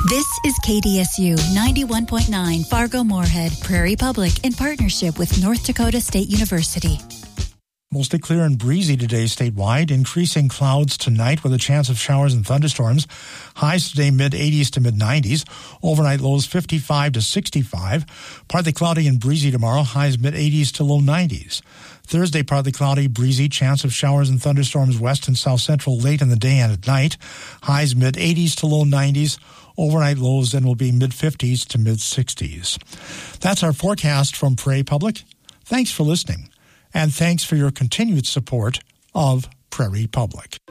This is KDSU 91.9 Fargo-Moorhead, Prairie Public, in partnership with North Dakota State University. Mostly clear and breezy today statewide. Increasing clouds tonight with a chance of showers and thunderstorms. Highs today mid-80s to mid-90s. Overnight lows 55 to 65. Partly cloudy and breezy tomorrow. Highs mid-80s to low 90s. Thursday, partly cloudy, breezy, chance of showers and thunderstorms west and south central late in the day and at night. Highs mid-80s to low 90s. Overnight lows then will be mid-50s to mid-60s. That's our forecast from Prairie Public. Thanks for listening. And thanks for your continued support of Prairie Public.